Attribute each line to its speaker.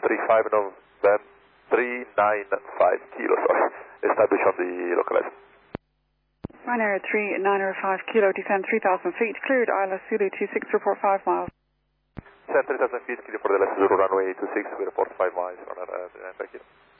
Speaker 1: 35 November, 395 kilo, sorry. Establish on the localizer.
Speaker 2: Ryanair 3905 kilo, descend 3,000 feet, cleared Isla Zulu 26, report 5 miles.
Speaker 1: Descend 3,000 feet, clear for the left Zulu runway 26, we report 5 miles, runner 39 kilo.